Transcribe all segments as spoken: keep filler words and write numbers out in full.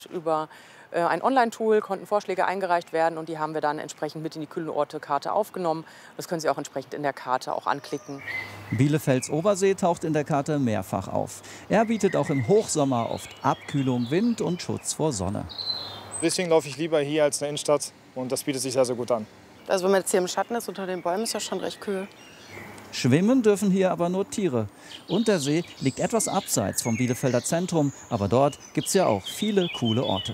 Über äh, ein Online-Tool konnten Vorschläge eingereicht werden und die haben wir dann entsprechend mit in die Kühlorte-Karte aufgenommen. Das können Sie auch entsprechend in der Karte auch anklicken. Bielefelds Obersee taucht in der Karte mehrfach auf. Er bietet auch im Hochsommer oft Abkühlung, Wind und Schutz vor Sonne. Deswegen laufe ich lieber hier als in der Innenstadt und das bietet sich sehr, sehr gut an. Also wenn man jetzt hier im Schatten ist, unter den Bäumen, ist ja schon recht kühl. Schwimmen dürfen hier aber nur Tiere. Und der See liegt etwas abseits vom Bielefelder Zentrum, aber dort gibt es ja auch viele coole Orte.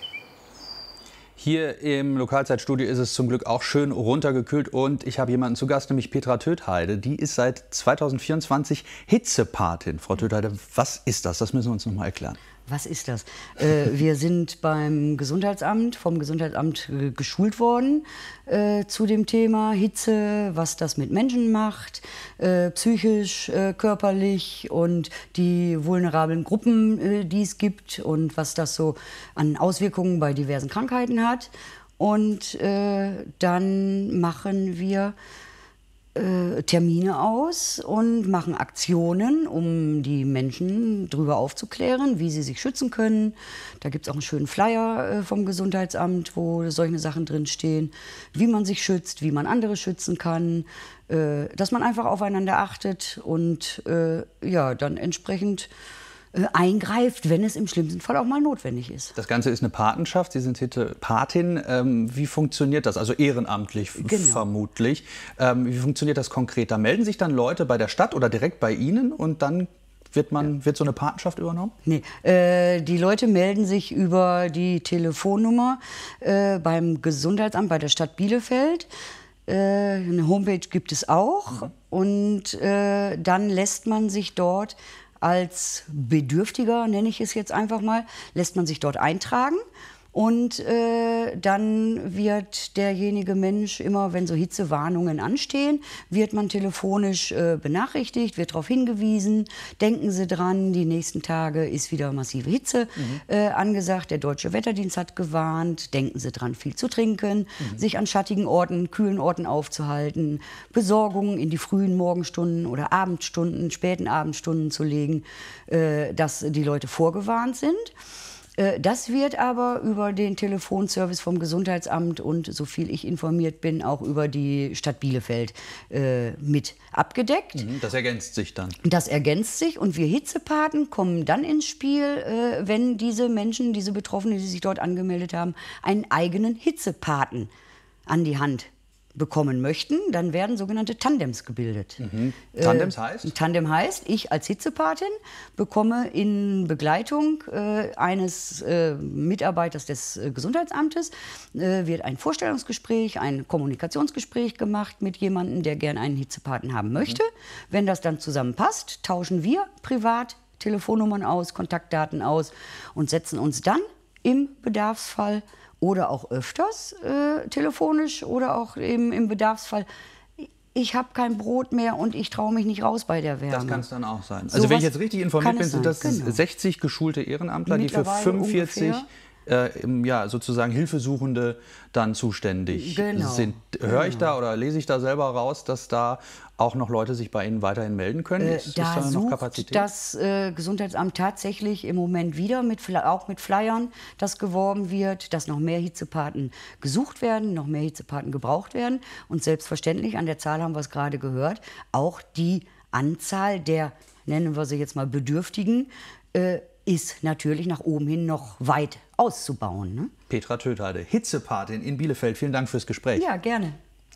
Hier im Lokalzeitstudio ist es zum Glück auch schön runtergekühlt und ich habe jemanden zu Gast, nämlich Petra Tötheide. Die ist seit zweitausendvierundzwanzig Hitzepatin. Frau Tötheide, was ist das? Das müssen wir uns noch mal erklären. Was ist das? Äh, wir sind beim Gesundheitsamt, vom Gesundheitsamt äh, geschult worden äh, zu dem Thema Hitze, was das mit Menschen macht, äh, psychisch, äh, körperlich und die vulnerablen Gruppen, äh, die es gibt und was das so an Auswirkungen bei diversen Krankheiten hat. Und äh, dann machen wir Termine aus und machen Aktionen, um die Menschen darüber aufzuklären, wie sie sich schützen können. Da gibt es auch einen schönen Flyer vom Gesundheitsamt, wo solche Sachen drinstehen, wie man sich schützt, wie man andere schützen kann, dass man einfach aufeinander achtet und ja, dann entsprechend eingreift, wenn es im schlimmsten Fall auch mal notwendig ist. Das Ganze ist eine Patenschaft. Sie sind Hitzepatin. Ähm, wie funktioniert das? Also ehrenamtlich genau. vermutlich. Ähm, wie funktioniert das konkret? Da melden sich dann Leute bei der Stadt oder direkt bei Ihnen und dann wird, man, wird so eine Patenschaft übernommen? Nee, äh, die Leute melden sich über die Telefonnummer äh, beim Gesundheitsamt bei der Stadt Bielefeld. Äh, eine Homepage gibt es auch. Mhm. Und äh, dann lässt man sich dort als Bedürftiger, nenne ich es jetzt einfach mal, lässt man sich dort eintragen. Und äh, dann wird derjenige Mensch, immer wenn so Hitzewarnungen anstehen, wird man telefonisch äh, benachrichtigt, wird darauf hingewiesen, denken Sie dran, die nächsten Tage ist wieder massive Hitze mhm. äh, angesagt, der Deutsche Wetterdienst hat gewarnt, denken Sie dran, viel zu trinken, mhm. sich an schattigen Orten, kühlen Orten aufzuhalten, Besorgungen in die frühen Morgenstunden oder Abendstunden, späten Abendstunden zu legen, äh, dass die Leute vorgewarnt sind. Das wird aber über den Telefonservice vom Gesundheitsamt und, so viel ich informiert bin, auch über die Stadt Bielefeld äh, mit abgedeckt. Das ergänzt sich dann. Das ergänzt sich und wir Hitzepaten kommen dann ins Spiel, äh, wenn diese Menschen, diese Betroffenen, die sich dort angemeldet haben, einen eigenen Hitzepaten an die Hand bekommen möchten, dann werden sogenannte Tandems gebildet. Mhm. Tandems äh, heißt? Tandem heißt, ich als Hitzepatin bekomme in Begleitung äh, eines äh, Mitarbeiters des äh, Gesundheitsamtes, äh, wird ein Vorstellungsgespräch, ein Kommunikationsgespräch gemacht mit jemandem, der gern einen Hitzepaten haben möchte. Mhm. Wenn das dann zusammenpasst, tauschen wir privat Telefonnummern aus, Kontaktdaten aus und setzen uns dann im Bedarfsfall oder auch öfters äh, telefonisch oder auch eben im Bedarfsfall. Ich habe kein Brot mehr und ich traue mich nicht raus bei der Wärme. Das kann es dann auch sein. Also so wenn ich jetzt richtig informiert bin, sind das genau. sechzig geschulte Ehrenamtler, die für fünfundvierzig äh, im, ja, sozusagen Hilfesuchende dann zuständig genau. sind. Höre ich da oder lese ich da selber raus, dass da auch noch Leute sich bei Ihnen weiterhin melden können? Äh, ist, da, ist da noch sucht Kapazität? das äh, Gesundheitsamt tatsächlich im Moment wieder, mit, auch mit Flyern, dass geworben wird, dass noch mehr Hitzepaten gesucht werden, noch mehr Hitzepaten gebraucht werden. Und selbstverständlich, an der Zahl haben wir es gerade gehört, auch die Anzahl der, nennen wir sie jetzt mal Bedürftigen, äh, ist natürlich nach oben hin noch weit auszubauen. Ne? Petra Tötheide, Hitzepatin in Bielefeld. Vielen Dank fürs Gespräch. Ja, gerne.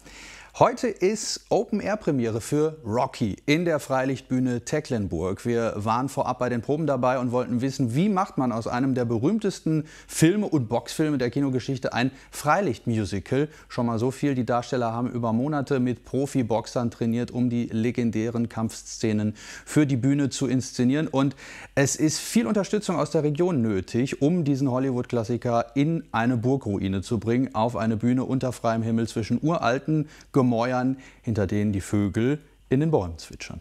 Heute ist Open-Air-Premiere für Rocky in der Freilichtbühne Tecklenburg. Wir waren vorab bei den Proben dabei und wollten wissen, wie macht man aus einem der berühmtesten Filme und Boxfilme der Kinogeschichte ein Freilichtmusical. Schon mal so viel, die Darsteller haben über Monate mit Profi-Boxern trainiert, um die legendären Kampfszenen für die Bühne zu inszenieren. Und es ist viel Unterstützung aus der Region nötig, um diesen Hollywood-Klassiker in eine Burgruine zu bringen, auf eine Bühne unter freiem Himmel zwischen uralten Gemäuern, hinter denen die Vögel in den Bäumen zwitschern.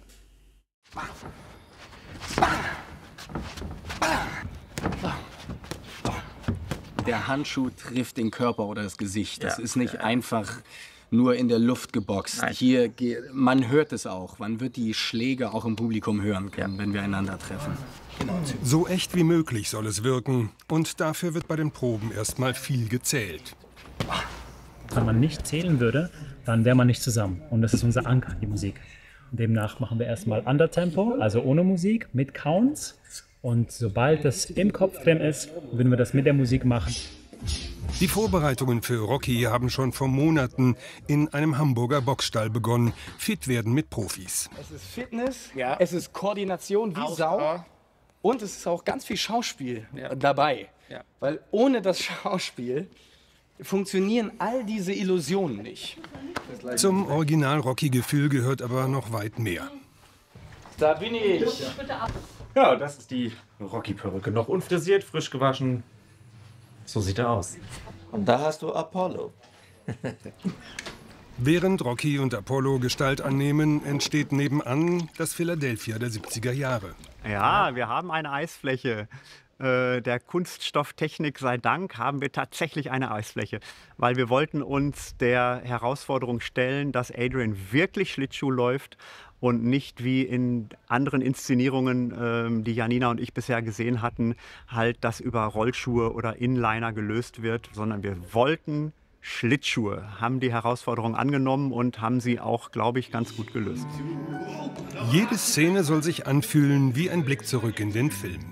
Der Handschuh trifft den Körper oder das Gesicht. Das Ja. ist nicht einfach nur in der Luft geboxt. Nein. Hier, ge- man hört es auch. Man wird die Schläge auch im Publikum hören können, wenn wir einander treffen. So echt wie möglich soll es wirken. Und dafür wird bei den Proben erstmal viel gezählt. Wenn man nicht zählen würde, dann wäre man nicht zusammen. Und das ist unser Anker, die Musik. Und demnach machen wir erstmal Undertempo, also ohne Musik, mit Counts. Und sobald das im Kopf drin ist, würden wir das mit der Musik machen. Die Vorbereitungen für Rocky haben schon vor Monaten in einem Hamburger Boxstall begonnen. Fit werden mit Profis. Es ist Fitness, ja. Es ist Koordination wie auch, Sau. Ja. Und es ist auch ganz viel Schauspiel ja. dabei. Ja. Weil ohne das Schauspiel funktionieren all diese Illusionen nicht. Zum Original-Rocky-Gefühl gehört aber noch weit mehr. Da bin ich. Ja, das ist die Rocky-Perücke. Noch unfrisiert, frisch gewaschen. So sieht er aus. Und da hast du Apollo. Während Rocky und Apollo Gestalt annehmen, entsteht nebenan das Philadelphia der siebziger Jahre. Ja, wir haben eine Eisfläche. Äh, der Kunststofftechnik sei Dank haben wir tatsächlich eine Eisfläche. Weil wir wollten uns der Herausforderung stellen, dass Adrian wirklich Schlittschuh läuft und nicht wie in anderen Inszenierungen, ähm, die Janina und ich bisher gesehen hatten, halt das über Rollschuhe oder Inliner gelöst wird, sondern wir wollten Schlittschuhe, haben die Herausforderung angenommen und haben sie auch, glaube ich, ganz gut gelöst. Jede Szene soll sich anfühlen wie ein Blick zurück in den Film.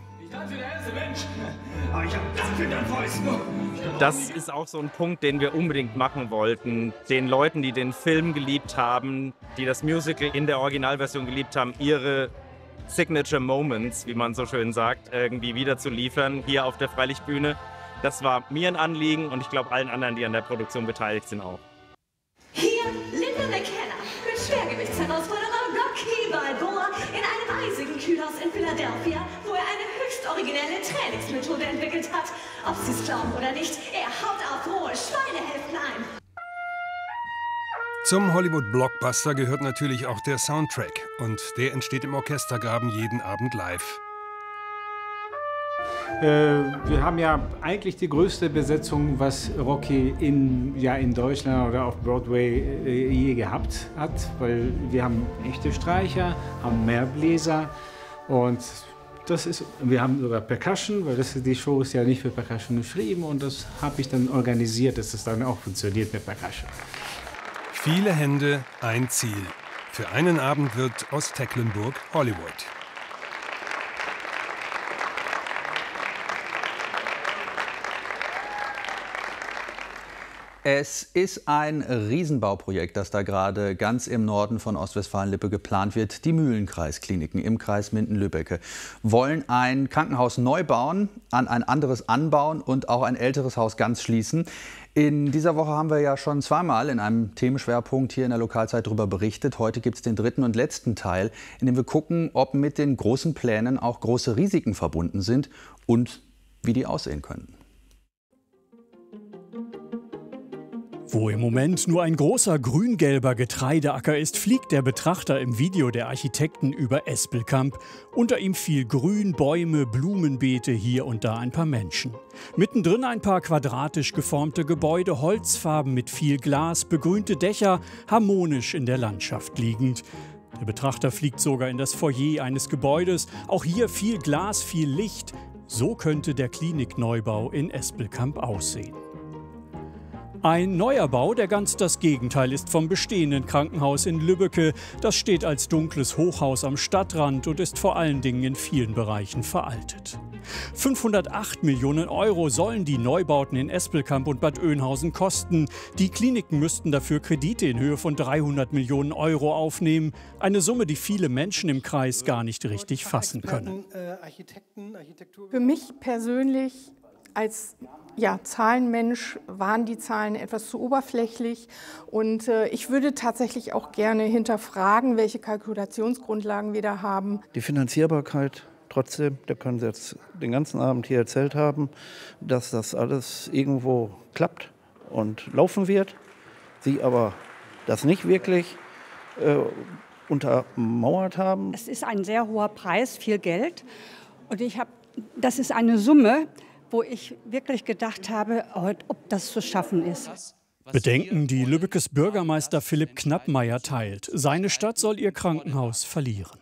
Das ist auch so ein Punkt, den wir unbedingt machen wollten. Den Leuten, die den Film geliebt haben, die das Musical in der Originalversion geliebt haben, ihre Signature Moments, wie man so schön sagt, irgendwie wieder zu liefern hier auf der Freilichtbühne. Das war mir ein Anliegen und ich glaube allen anderen, die an der Produktion beteiligt sind, auch. Hier Linda McKenna für Schwergewichtsherausforderer Rocky Balboa in einem eisigen Kühlhaus in Philadelphia, wo er eine höchst originelle Trainingsmethode entwickelt hat. Ob Sie es glauben oder nicht, er haut auf rohe Schweinehälften ein. Zum Hollywood-Blockbuster gehört natürlich auch der Soundtrack. Und der entsteht im Orchestergraben jeden Abend live. Äh, wir haben ja eigentlich die größte Besetzung, was Rocky in, ja, in Deutschland oder auf Broadway äh, je gehabt hat. Weil wir haben echte Streicher, haben mehr Bläser und das ist, wir haben sogar Percussion, weil das, die Show ist ja nicht für Percussion geschrieben und das habe ich dann organisiert, dass es dann auch funktioniert mit Percussion. Viele Hände, ein Ziel. Für einen Abend wird aus Tecklenburg Hollywood. Es ist ein Riesenbauprojekt, das da gerade ganz im Norden von Ostwestfalen-Lippe geplant wird. Die Mühlenkreiskliniken im Kreis Minden-Lübbecke wollen ein Krankenhaus neu bauen, an ein anderes anbauen und auch ein älteres Haus ganz schließen. In dieser Woche haben wir ja schon zweimal in einem Themenschwerpunkt hier in der Lokalzeit darüber berichtet. Heute gibt es den dritten und letzten Teil, in dem wir gucken, ob mit den großen Plänen auch große Risiken verbunden sind und wie die aussehen könnten. Wo im Moment nur ein großer grün-gelber Getreideacker ist, fliegt der Betrachter im Video der Architekten über Espelkamp. Unter ihm viel Grün, Bäume, Blumenbeete, hier und da ein paar Menschen. Mittendrin ein paar quadratisch geformte Gebäude, Holzfarben mit viel Glas, begrünte Dächer, harmonisch in der Landschaft liegend. Der Betrachter fliegt sogar in das Foyer eines Gebäudes. Auch hier viel Glas, viel Licht. So könnte der Klinikneubau in Espelkamp aussehen. Ein neuer Bau, der ganz das Gegenteil ist vom bestehenden Krankenhaus in Lübbecke. Das steht als dunkles Hochhaus am Stadtrand und ist vor allen Dingen in vielen Bereichen veraltet. fünfhundertacht Millionen Euro sollen die Neubauten in Espelkamp und Bad Oeynhausen kosten. Die Kliniken müssten dafür Kredite in Höhe von dreihundert Millionen Euro aufnehmen. Eine Summe, die viele Menschen im Kreis gar nicht richtig fassen können. Für mich persönlich als ja, Zahlenmensch waren die Zahlen etwas zu oberflächlich und äh, ich würde tatsächlich auch gerne hinterfragen, welche Kalkulationsgrundlagen wir da haben. Die Finanzierbarkeit trotzdem, da können Sie jetzt den ganzen Abend hier erzählt haben, dass das alles irgendwo klappt und laufen wird, Sie aber das nicht wirklich äh, untermauert haben. Es ist ein sehr hoher Preis, viel Geld und ich habe, das ist eine Summe, wo ich wirklich gedacht habe, ob das zu schaffen ist. Bedenken, die Lübbekes Bürgermeister Philipp Knappmeier teilt. Seine Stadt soll ihr Krankenhaus verlieren.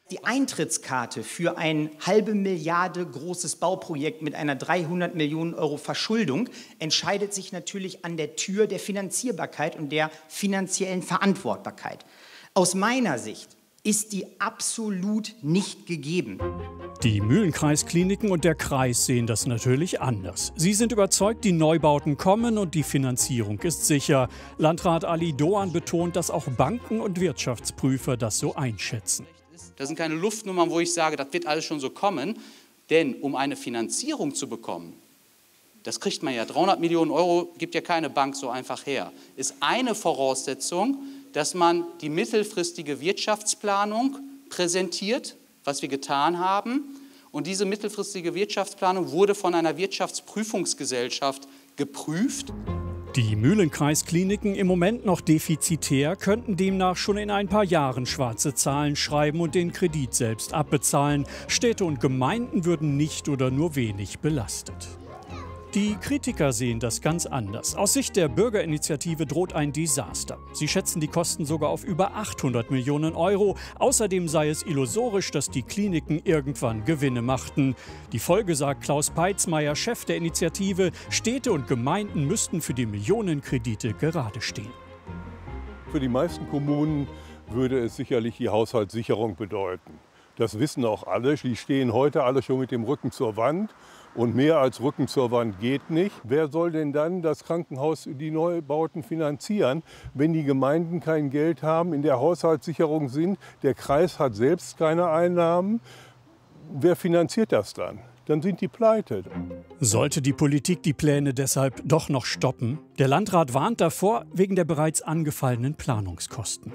Die Eintrittskarte für ein halbe Milliarde großes Bauprojekt mit einer dreihundert Millionen Euro Verschuldung entscheidet sich natürlich an der Tür der Finanzierbarkeit und der finanziellen Verantwortbarkeit. Aus meiner Sicht ist die absolut nicht gegeben. Die Mühlenkreiskliniken und der Kreis sehen das natürlich anders. Sie sind überzeugt, die Neubauten kommen und die Finanzierung ist sicher. Landrat Ali Doan betont, dass auch Banken und Wirtschaftsprüfer das so einschätzen. Das sind keine Luftnummern, wo ich sage, das wird alles schon so kommen. Denn um eine Finanzierung zu bekommen, das kriegt man ja, dreihundert Millionen Euro gibt ja keine Bank so einfach her, ist eine Voraussetzung, dass man die mittelfristige Wirtschaftsplanung präsentiert, was wir getan haben. Und diese mittelfristige Wirtschaftsplanung wurde von einer Wirtschaftsprüfungsgesellschaft geprüft. Die Mühlenkreiskliniken, im Moment noch defizitär, könnten demnach schon in ein paar Jahren schwarze Zahlen schreiben und den Kredit selbst abbezahlen. Städte und Gemeinden würden nicht oder nur wenig belastet. Die Kritiker sehen das ganz anders. Aus Sicht der Bürgerinitiative droht ein Desaster. Sie schätzen die Kosten sogar auf über achthundert Millionen Euro. Außerdem sei es illusorisch, dass die Kliniken irgendwann Gewinne machten. Die Folge, sagt Klaus Peitzmeier, Chef der Initiative, Städte und Gemeinden müssten für die Millionenkredite gerade stehen. Für die meisten Kommunen würde es sicherlich die Haushaltssicherung bedeuten. Das wissen auch alle. Die stehen heute alle schon mit dem Rücken zur Wand. Und mehr als Rücken zur Wand geht nicht. Wer soll denn dann das Krankenhaus, die Neubauten finanzieren, wenn die Gemeinden kein Geld haben, in der Haushaltssicherung sind? Der Kreis hat selbst keine Einnahmen. Wer finanziert das dann? Dann sind die pleite. Sollte die Politik die Pläne deshalb doch noch stoppen? Der Landrat warnt davor wegen der bereits angefallenen Planungskosten.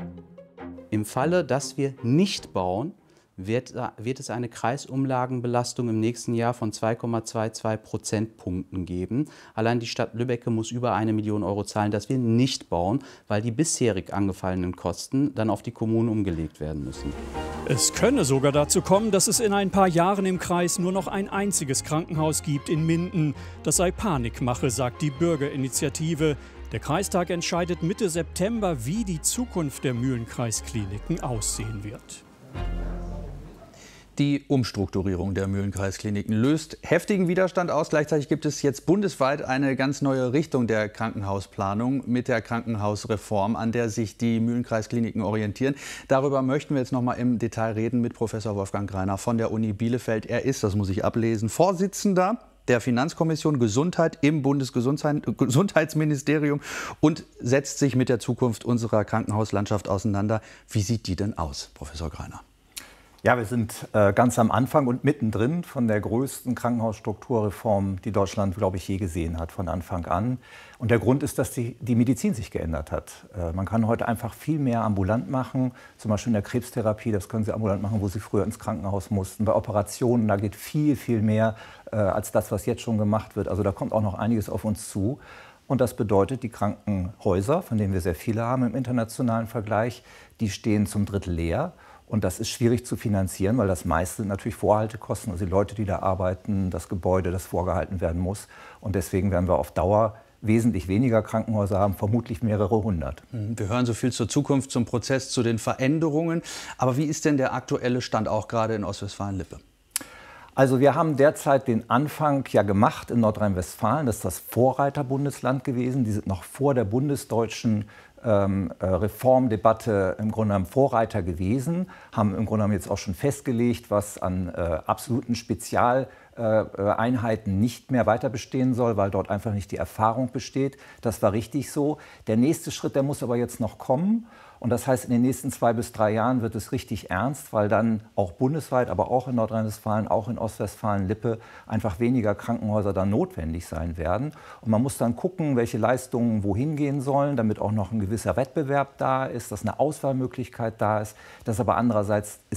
Im Falle, dass wir nicht bauen, Wird, wird es eine Kreisumlagenbelastung im nächsten Jahr von zwei Komma zweiundzwanzig Prozentpunkten geben. Allein die Stadt Lübbecke muss über eine Million Euro zahlen, dass wir nicht bauen, weil die bisherig angefallenen Kosten dann auf die Kommunen umgelegt werden müssen. Es könne sogar dazu kommen, dass es in ein paar Jahren im Kreis nur noch ein einziges Krankenhaus gibt in Minden. Das sei Panikmache, sagt die Bürgerinitiative. Der Kreistag entscheidet Mitte September, wie die Zukunft der Mühlenkreiskliniken aussehen wird. Die Umstrukturierung der Mühlenkreiskliniken löst heftigen Widerstand aus. Gleichzeitig gibt es jetzt bundesweit eine ganz neue Richtung der Krankenhausplanung mit der Krankenhausreform, an der sich die Mühlenkreiskliniken orientieren. Darüber möchten wir jetzt noch mal im Detail reden mit Professor Wolfgang Greiner von der Uni Bielefeld. Er ist, das muss ich ablesen, Vorsitzender der Finanzkommission Gesundheit im Bundesgesundheitsministerium und setzt sich mit der Zukunft unserer Krankenhauslandschaft auseinander. Wie sieht die denn aus, Professor Greiner? Ja, wir sind äh, ganz am Anfang und mittendrin von der größten Krankenhausstrukturreform, die Deutschland, glaube ich, je gesehen hat, von Anfang an. Und der Grund ist, dass die, die Medizin sich geändert hat. Äh, man kann heute einfach viel mehr ambulant machen, zum Beispiel in der Krebstherapie, das können Sie ambulant machen, wo Sie früher ins Krankenhaus mussten. Bei Operationen, da geht viel, viel mehr äh, als das, was jetzt schon gemacht wird. Also da kommt auch noch einiges auf uns zu. Und das bedeutet, die Krankenhäuser, von denen wir sehr viele haben im internationalen Vergleich, die stehen zum Drittel leer. Und das ist schwierig zu finanzieren, weil das meiste sind natürlich Vorhaltekosten, also die Leute, die da arbeiten, das Gebäude, das vorgehalten werden muss. Und deswegen werden wir auf Dauer wesentlich weniger Krankenhäuser haben, vermutlich mehrere hundert. Wir hören so viel zur Zukunft, zum Prozess, zu den Veränderungen. Aber wie ist denn der aktuelle Stand auch gerade in Ostwestfalen-Lippe? Also wir haben derzeit den Anfang ja gemacht in Nordrhein-Westfalen. Das ist das Vorreiterbundesland gewesen. Die sind noch vor der bundesdeutschen ähm, Reformdebatte im Grunde genommen Vorreiter gewesen, haben im Grunde genommen jetzt auch schon festgelegt, was an äh, absoluten Spezialeinheiten nicht mehr weiter bestehen soll, weil dort einfach nicht die Erfahrung besteht. Das war richtig so. Der nächste Schritt, der muss aber jetzt noch kommen. Und das heißt, in den nächsten zwei bis drei Jahren wird es richtig ernst, weil dann auch bundesweit, aber auch in Nordrhein-Westfalen, auch in Ostwestfalen-Lippe einfach weniger Krankenhäuser dann notwendig sein werden. Und man muss dann gucken, welche Leistungen wohin gehen sollen, damit auch noch ein gewisser Wettbewerb da ist, dass eine Auswahlmöglichkeit da ist, dass aber andererseits es sich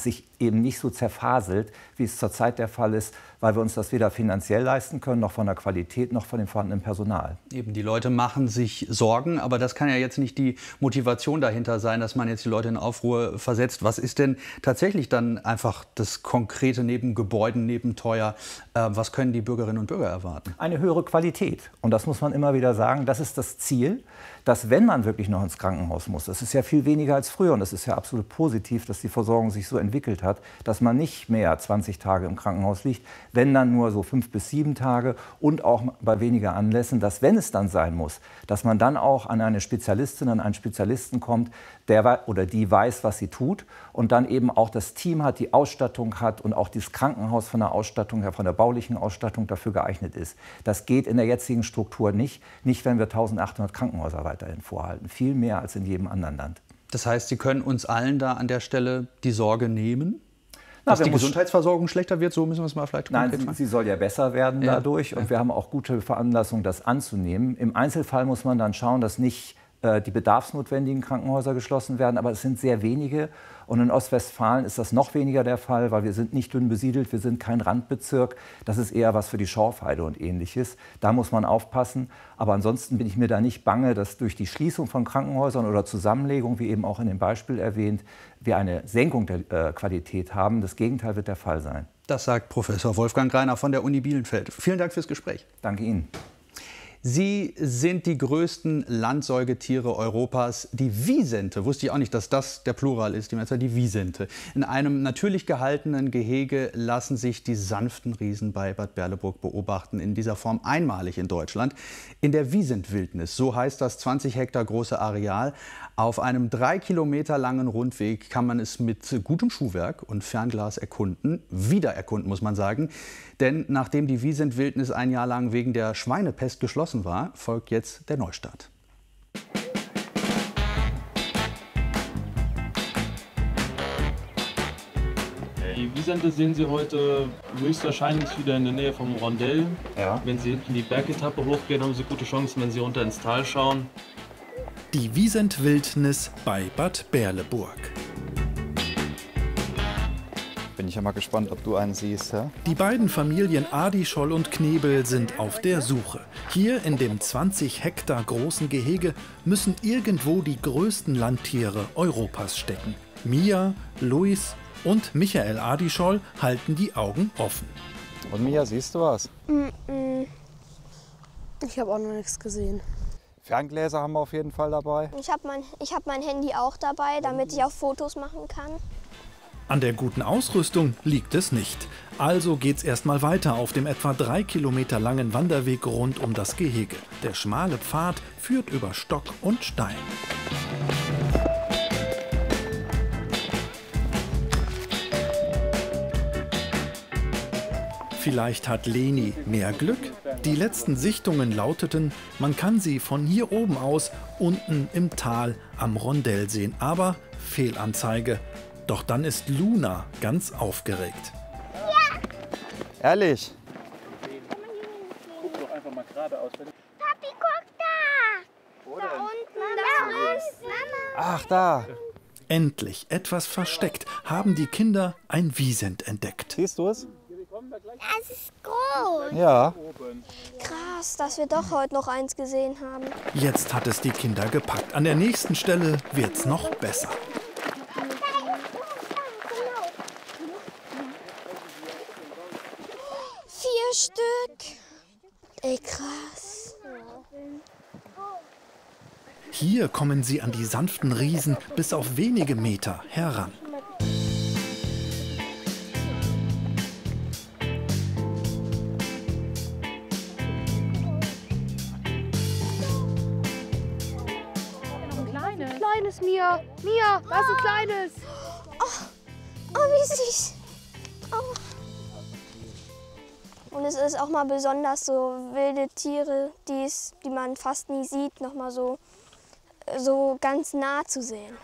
eben nicht so zerfaselt, wie es zurzeit der Fall ist, weil wir uns das weder finanziell leisten können, noch von der Qualität, noch von dem vorhandenen Personal. Eben, die Leute machen sich Sorgen, aber das kann ja jetzt nicht die Motivation dahinter sein, dass man jetzt die Leute in Aufruhr versetzt. Was ist denn tatsächlich dann einfach das Konkrete neben Gebäuden, neben teuer? Äh, was können die Bürgerinnen und Bürger erwarten? Eine höhere Qualität. Und das muss man immer wieder sagen, das ist das Ziel, dass wenn man wirklich noch ins Krankenhaus muss, das ist ja viel weniger als früher und das ist ja absolut positiv, dass die Versorgung sich so entwickelt hat, dass man nicht mehr zwanzig Tage im Krankenhaus liegt, wenn dann nur so fünf bis sieben Tage und auch bei weniger Anlässen, dass wenn es dann sein muss, dass man dann auch an eine Spezialistin, an einen Spezialisten kommt, der oder die weiß, was sie tut und dann eben auch das Team hat, die Ausstattung hat und auch dieses Krankenhaus von der Ausstattung her, von der baulichen Ausstattung dafür geeignet ist. Das geht in der jetzigen Struktur nicht, nicht wenn wir eintausendachthundert Krankenhäuser weiterhin vorhalten, viel mehr als in jedem anderen Land. Das heißt, Sie können uns allen da an der Stelle die Sorge nehmen? Na, dass die Gesundheitsversorgung schlechter wird, so müssen wir es mal vielleicht Nein, sie, sie soll ja besser werden ja. dadurch. Und ja. wir haben auch gute Veranlassung, das anzunehmen. Im Einzelfall muss man dann schauen, dass nicht äh, die bedarfsnotwendigen Krankenhäuser geschlossen werden. Aber es sind sehr wenige. Und in Ostwestfalen ist das noch weniger der Fall, weil wir sind nicht dünn besiedelt, wir sind kein Randbezirk. Das ist eher was für die Schorfheide und Ähnliches. Da muss man aufpassen. Aber ansonsten bin ich mir da nicht bange, dass durch die Schließung von Krankenhäusern oder Zusammenlegung, wie eben auch in dem Beispiel erwähnt, wir eine Senkung der äh, Qualität haben. Das Gegenteil wird der Fall sein. Das sagt Professor Wolfgang Greiner von der Uni Bielefeld. Vielen Dank fürs Gespräch. Danke Ihnen. Sie sind die größten Landsäugetiere Europas. Die Wisente, wusste ich auch nicht, dass das der Plural ist, die Mehrzahl, die Wisente. In einem natürlich gehaltenen Gehege lassen sich die sanften Riesen bei Bad Berleburg beobachten. In dieser Form einmalig in Deutschland. In der Wisent-Wildnis, so heißt das zwanzig Hektar große Areal. Auf einem drei Kilometer langen Rundweg kann man es mit gutem Schuhwerk und Fernglas erkunden. Wieder erkunden, muss man sagen. Denn nachdem die Wisent-Wildnis ein Jahr lang wegen der Schweinepest geschlossen war, folgt jetzt der Neustart. Die Wisente sehen Sie heute höchstwahrscheinlich wieder in der Nähe vom Rondell. Ja. Wenn Sie in die Bergetappe hochgehen, haben Sie gute Chancen, wenn Sie runter ins Tal schauen. Die Wisent-Wildnis bei Bad Berleburg. Bin ich ja mal gespannt, ob du einen siehst. Ja? Die beiden Familien Adischoll und Knebel sind auf der Suche. Hier in dem zwanzig Hektar großen Gehege müssen irgendwo die größten Landtiere Europas stecken. Mia, Luis und Michael Adischoll halten die Augen offen. Und Mia, siehst du was? Ich habe auch noch nichts gesehen. Ferngläser haben wir auf jeden Fall dabei. Ich habe mein, ich hab mein Handy auch dabei, damit ich auch Fotos machen kann. An der guten Ausrüstung liegt es nicht. Also geht's erstmal weiter auf dem etwa drei Kilometer langen Wanderweg rund um das Gehege. Der schmale Pfad führt über Stock und Stein. Vielleicht hat Leni mehr Glück? Die letzten Sichtungen lauteten, man kann sie von hier oben aus unten im Tal am Rondell sehen. Aber Fehlanzeige. Doch dann ist Luna ganz aufgeregt. Ja. Ehrlich? Guck doch einfach mal geradeaus. Papi, guck da! Da unten, da ist Mama. Ach, da. Endlich, etwas versteckt, haben die Kinder ein Wisent entdeckt. Siehst du es? Es ist groß. Ja. Krass, dass wir doch heute noch eins gesehen haben. Jetzt hat es die Kinder gepackt. An der nächsten Stelle wird's noch besser. Vier Stück. Ey, krass. Hier kommen sie an die sanften Riesen bis auf wenige Meter heran. Kleines Mia. Mia, da ist ein kleines. Oh, oh wie süß. Oh. Und es ist auch mal besonders so wilde Tiere, die's, die man fast nie sieht, noch mal so, so ganz nah zu sehen.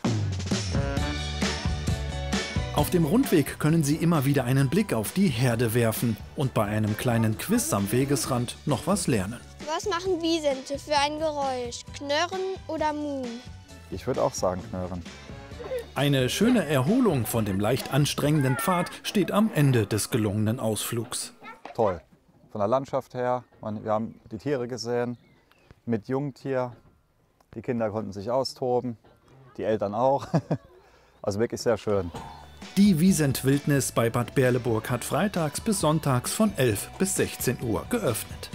Auf dem Rundweg können Sie immer wieder einen Blick auf die Herde werfen und bei einem kleinen Quiz am Wegesrand noch was lernen. Was machen Wisente für ein Geräusch? Knurren oder Muhen? Ich würde auch sagen Knurren. Eine schöne Erholung von dem leicht anstrengenden Pfad steht am Ende des gelungenen Ausflugs. Toll. Von der Landschaft her, man, wir haben die Tiere gesehen, mit Jungtier. Die Kinder konnten sich austoben, die Eltern auch. Also wirklich sehr schön. Die Wiesent-Wildnis bei Bad Berleburg hat freitags bis sonntags von elf bis sechzehn Uhr geöffnet.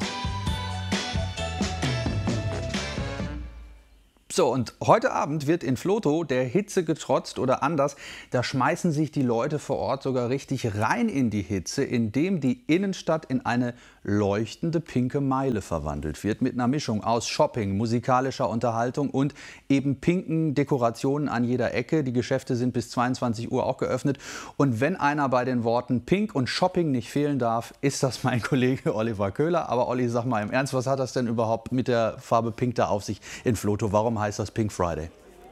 So, und heute Abend wird in Vlotho der Hitze getrotzt oder anders. Da schmeißen sich die Leute vor Ort sogar richtig rein in die Hitze, indem die Innenstadt in eine leuchtende pinke Meile verwandelt wird. Mit einer Mischung aus Shopping, musikalischer Unterhaltung und eben pinken Dekorationen an jeder Ecke. Die Geschäfte sind bis zweiundzwanzig Uhr auch geöffnet. Und wenn einer bei den Worten Pink und Shopping nicht fehlen darf, ist das mein Kollege Oliver Köhler. Aber Olli, sag mal im Ernst, was hat das denn überhaupt mit der Farbe Pink da auf sich in Vlotho? Warum heißt das Pink Friday?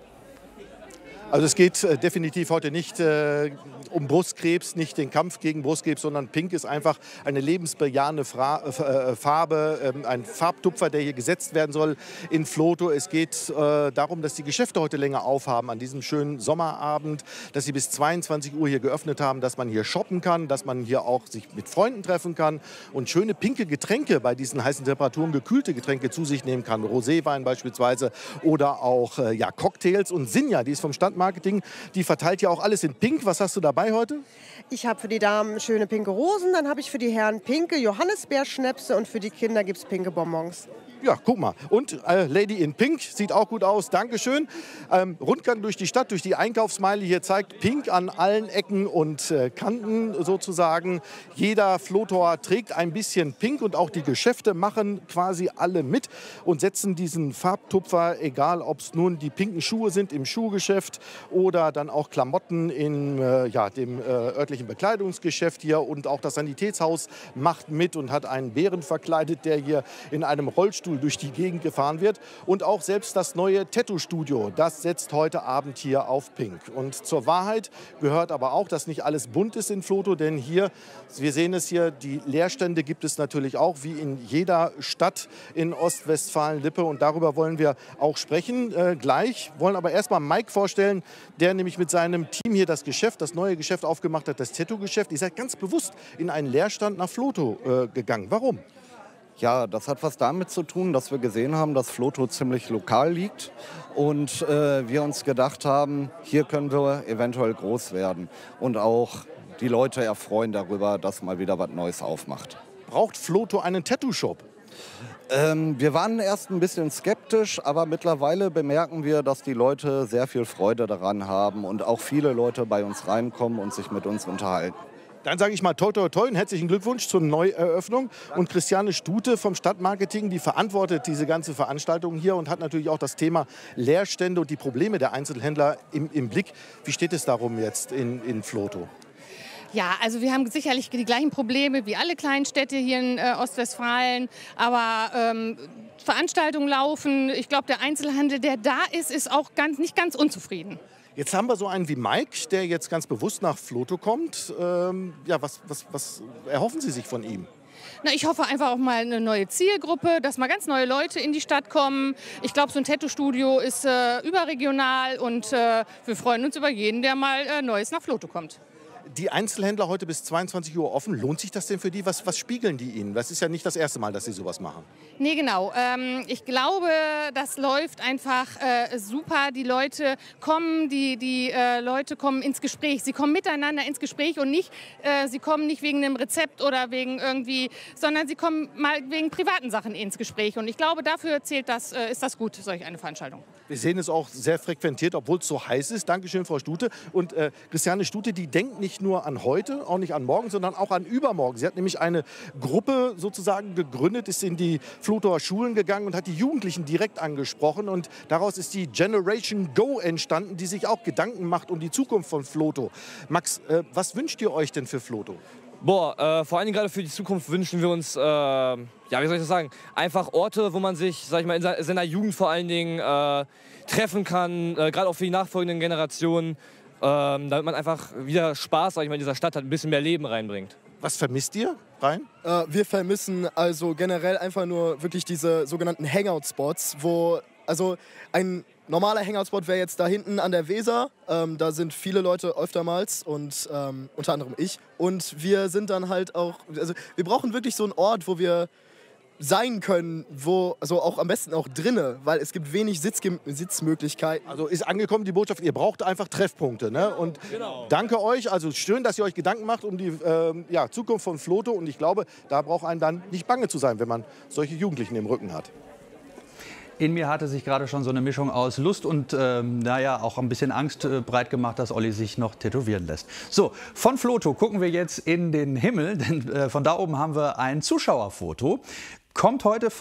Also es geht äh, definitiv heute nicht äh, um Brustkrebs, nicht den Kampf gegen Brustkrebs, sondern Pink ist einfach eine lebensbejahende Fra äh, Farbe, äh, ein Farbtupfer, der hier gesetzt werden soll in Vlotho. Es geht äh, darum, dass die Geschäfte heute länger aufhaben an diesem schönen Sommerabend, dass sie bis zweiundzwanzig Uhr hier geöffnet haben, dass man hier shoppen kann, dass man hier auch sich mit Freunden treffen kann und schöne pinke Getränke bei diesen heißen Temperaturen, gekühlte Getränke zu sich nehmen kann. Roséwein beispielsweise oder auch äh, ja, Cocktails. Und Sinja, die ist vom Stadtmarketing, die verteilt ja auch alles in Pink. Was hast du dabei heute? Ich habe für die Damen schöne pinke Rosen, dann habe ich für die Herren pinke Johannisbeerschnäpse und für die Kinder gibt es pinke Bonbons. Ja, guck mal. Und äh, Lady in Pink sieht auch gut aus. Dankeschön. Ähm, Rundgang durch die Stadt, durch die Einkaufsmeile. Hier zeigt Pink an allen Ecken und äh, Kanten sozusagen. Jeder Vlothoer trägt ein bisschen Pink und auch die Geschäfte machen quasi alle mit und setzen diesen Farbtupfer, egal ob es nun die pinken Schuhe sind im Schuhgeschäft oder dann auch Klamotten in äh, ja, dem äh, örtlichen Bekleidungsgeschäft hier. Und auch das Sanitätshaus macht mit und hat einen Bären verkleidet, der hier in einem Rollstuhl durch die Gegend gefahren wird. Und auch selbst das neue Tattoo-Studio, das setzt heute Abend hier auf Pink. Und zur Wahrheit gehört aber auch, dass nicht alles bunt ist in Vlotho, denn hier, wir sehen es hier, die Leerstände gibt es natürlich auch, wie in jeder Stadt in Ostwestfalen-Lippe. Und darüber wollen wir auch sprechen äh, gleich. Wollen aber erstmal Mike vorstellen, der nämlich mit seinem Team hier das Geschäft, das neue Geschäft aufgemacht hat, das Tattoo-Geschäft. Ihr seid ganz bewusst in einen Leerstand nach Vlotho äh, gegangen. Warum? Ja, das hat was damit zu tun, dass wir gesehen haben, dass Vlotho ziemlich lokal liegt und äh, wir uns gedacht haben, hier können wir eventuell groß werden und auch die Leute erfreuen darüber, dass mal wieder was Neues aufmacht. Braucht Vlotho einen Tattoo-Shop? Ähm, wir waren erst ein bisschen skeptisch, aber mittlerweile bemerken wir, dass die Leute sehr viel Freude daran haben und auch viele Leute bei uns reinkommen und sich mit uns unterhalten. Dann sage ich mal toi, toi, toi und herzlichen Glückwunsch zur Neueröffnung. Und Christiane Stute vom Stadtmarketing, die verantwortet diese ganze Veranstaltung hier und hat natürlich auch das Thema Leerstände und die Probleme der Einzelhändler im, im Blick. Wie steht es darum jetzt in, in Vlotho? Ja, also wir haben sicherlich die gleichen Probleme wie alle kleinen Städte hier in äh, Ostwestfalen. Aber ähm, Veranstaltungen laufen. Ich glaube, der Einzelhandel, der da ist, ist auch ganz, nicht ganz unzufrieden. Jetzt haben wir so einen wie Mike, der jetzt ganz bewusst nach Vlotho kommt. Ähm, ja, was, was, was erhoffen Sie sich von ihm? Na, ich hoffe einfach auch mal eine neue Zielgruppe, dass mal ganz neue Leute in die Stadt kommen. Ich glaube, so ein Tattoo-Studio ist äh, überregional und äh, wir freuen uns über jeden, der mal äh, Neues nach Vlotho kommt. Die Einzelhändler heute bis zweiundzwanzig Uhr offen. Lohnt sich das denn für die? Was, was spiegeln die Ihnen? Das ist ja nicht das erste Mal, dass Sie sowas machen. Nee, genau. Ähm, ich glaube, das läuft einfach äh, super. Die Leute kommen, die, die äh, Leute kommen ins Gespräch. Sie kommen miteinander ins Gespräch und nicht, äh, sie kommen nicht wegen einem Rezept oder wegen irgendwie, sondern sie kommen mal wegen privaten Sachen ins Gespräch. Und ich glaube, dafür zählt das, äh, ist das gut, solch eine Veranstaltung. Wir sehen es auch sehr frequentiert, obwohl es so heiß ist. Dankeschön, Frau Stute. Und äh, Christiane Stute, die denkt nicht nur an heute, auch nicht an morgen, sondern auch an übermorgen. Sie hat nämlich eine Gruppe sozusagen gegründet, ist in die Vlothoer Schulen gegangen und hat die Jugendlichen direkt angesprochen. Und daraus ist die Generation Go entstanden, die sich auch Gedanken macht um die Zukunft von Vlotho. Max, äh, was wünscht ihr euch denn für Vlotho? Boah, äh, vor allem gerade für die Zukunft wünschen wir uns, äh, ja, wie soll ich das sagen, einfach Orte, wo man sich, sag ich mal, in seiner Jugend vor allen Dingen äh, treffen kann, äh, gerade auch für die nachfolgenden Generationen, äh, damit man einfach wieder Spaß, sag ich mal, in dieser Stadt hat, ein bisschen mehr Leben reinbringt. Was vermisst ihr, Ryan? Äh, wir vermissen also generell einfach nur wirklich diese sogenannten Hangout-Spots, wo Also ein normaler Hangout-Spot wäre jetzt da hinten an der Weser. Ähm, da sind viele Leute öftermals und ähm, unter anderem ich. Und wir sind dann halt auch, also wir brauchen wirklich so einen Ort, wo wir sein können, wo, also auch am besten auch drinne, weil es gibt wenig Sitzge Sitzmöglichkeiten. Also ist angekommen die Botschaft, ihr braucht einfach Treffpunkte. Ne? Und genau. Danke euch, also schön, dass ihr euch Gedanken macht um die ähm, ja, Zukunft von Floto. Und ich glaube, da braucht einem dann nicht bange zu sein, wenn man solche Jugendlichen im Rücken hat. In mir hatte sich gerade schon so eine Mischung aus Lust und ähm, naja, auch ein bisschen Angst äh, breit gemacht, dass Olli sich noch tätowieren lässt. So, von Floto gucken wir jetzt in den Himmel, denn äh, von da oben haben wir ein Zuschauerfoto. Kommt heute